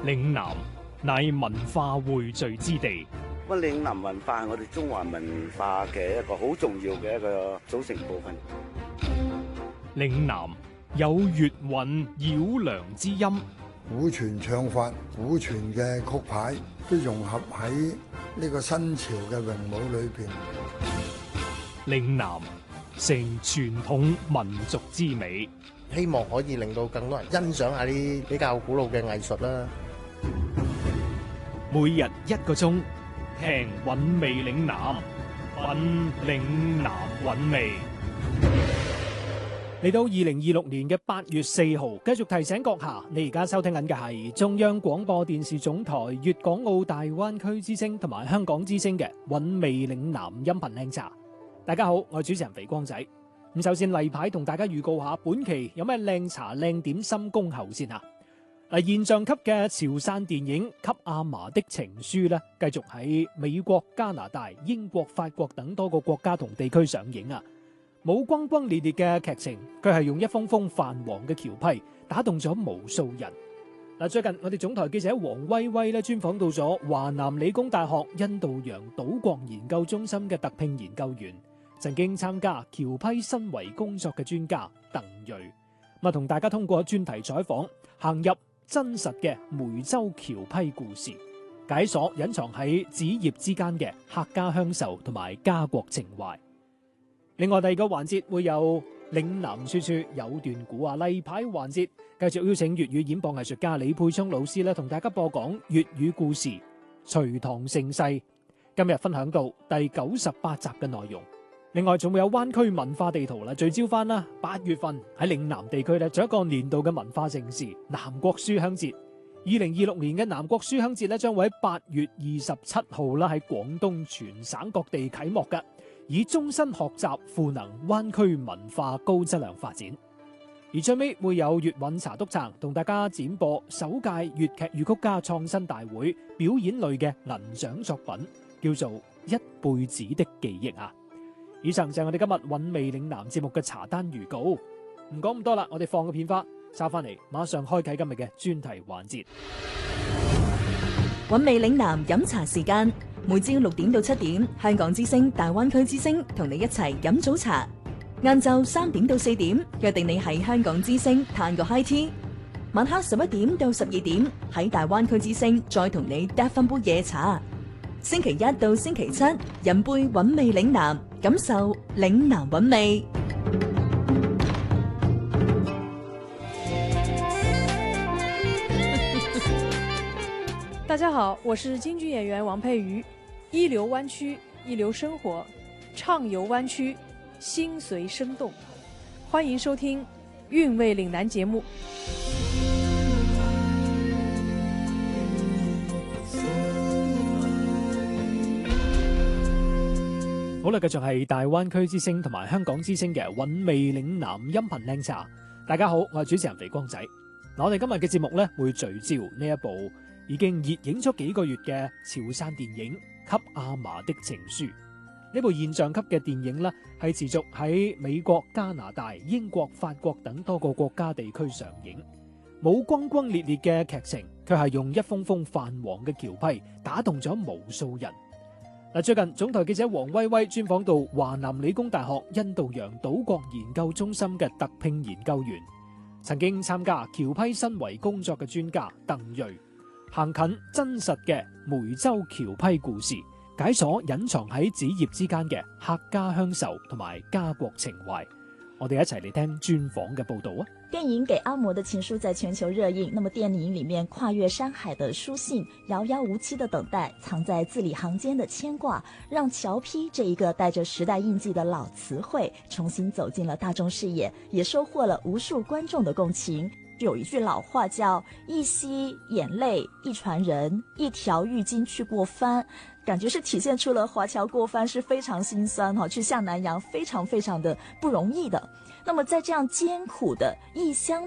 嶺南乃文化匯聚之地。 嶺南文化係我哋中華文化嘅一個好重要嘅一個組成部分。 嶺南有粵韻繞梁之音， 古傳唱法、古傳嘅曲牌都融合喺呢個新潮嘅詠舞裏邊。 嶺南成傳統民族之美， 希望可以令到更多人欣賞下啲比較古老嘅藝術啦。 每日1個鐘，聽韻味嶺南，品嶺南韻味。嚟到2026年嘅8月4號，繼續提醒閣下，你而家收聽緊嘅係中央廣播電視總台粵港澳大灣區之聲同埋香港之聲嘅韻味嶺南音頻靚茶。大家好，我係主持人肥光仔。咁首先例牌同大家預告下，本期有咩靚茶靚點心恭候先吓。現象級嘅潮汕電影《給阿嫲的情書》咧，繼續喺美國、加拿大、英國、法國等多個國家同地區上映啊！冇轟轟烈烈嘅劇情，佢係用一封封泛黃嘅橋批打動咗無數人。最近我哋總台記者黃威威咧專訪到咗華南理工大學印度洋島國研究中心嘅特聘研究員，曾經參加橋批申遺工作嘅專家鄧銳，同大家通過專題採訪，行入真實嘅梅州橋批故事，解鎖隱藏喺紙葉之間嘅客家鄉愁同埋家國情懷。另外第二個環節會有嶺南說書有段古啊，例牌環節繼續邀請粵語演播藝術家李佩聰老師同大家播講粵語故事《隋唐盛世》，今日分享到第98集嘅內容。另外仲會有灣區文化地圖啦，聚焦翻啦8月份喺嶺南地區仲有一個年度嘅文化盛事南國書香節。2026年嘅南國書香節將會喺8月27號喺廣東全省各地啟幕嘅，以終身學習賦能灣區文化高質量發展。而最尾會有粵韻茶督撐同大家展播首屆粵劇粵曲家創新大會表演類嘅銀獎作品，叫做一輩子的記憶啊！以上就係我哋今日韻味嶺南節目嘅茶單預告，唔講咁多啦，我哋放個片花，收翻嚟馬上開啟今日嘅專題環節。 韻味嶺南飲茶時間，每朝6點到7點，香港之聲、大灣區之聲同你一齊飲早茶；晏晝3點到4點，約定你喺香港之聲嘆個 high tea；晚黑11點到12點，喺大灣區之聲再同你嗒翻杯夜茶。星期1到星期7，飲杯韻味嶺南，感受嶺南韻味。 大家好，我是京剧演员王佩瑜。一流湾区，一流生活，暢游湾区，心随生动。欢迎收听《韵味岭南》节目。 好啦，繼續係大灣區之聲同埋香港之聲嘅韻味嶺南音頻靚茶。大家好，我係主持人肥光仔。我哋今日嘅節目會聚焦呢一部已經熱映咗幾個月嘅潮汕電影《給阿嫲的情書》。呢部現象級嘅電影係持續喺美國、加拿大、英國、法國等多個國家地區上映。冇轟轟烈烈嘅劇情，佢係用一封封泛黃嘅橋批打動咗無數人。最近總台記者黃威威專訪到華南理工大學印度洋島國研究中心嘅特聘研究員，曾經參加橋批申遺工作嘅專家鄧銳，行近真實嘅梅州橋批故事，解鎖隱藏喺紙葉之間嘅客家鄉愁同埋家國情懷。我哋一齊嚟聽專訪嘅報道啊！ 電影《給阿嬤的情書》在全球熱映，那麼電影裏面跨越山海的書信，遙遙無期的等待，藏在字裏行間的牽掛，讓橋批這一個帶着時代印記的老詞彙重新走進了大眾視野，也收穫了無數觀眾的共情。有一句老話叫一吸眼淚一傳人，一條浴巾去過番，感覺是體現出了華僑過番是非常心酸，去向南洋非常非常的不容易的。那麼在這樣艱苦的異鄉